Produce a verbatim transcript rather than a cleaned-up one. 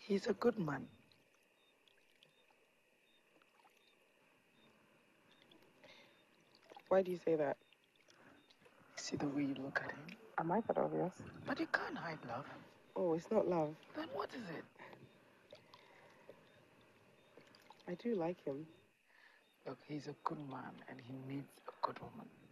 He's a good man. Why do you say that? See the way you look at him? Am I that obvious? But you can't hide love. Oh, it's not love. Then what is it? I do like him. Look, he's a good man and he needs a good woman.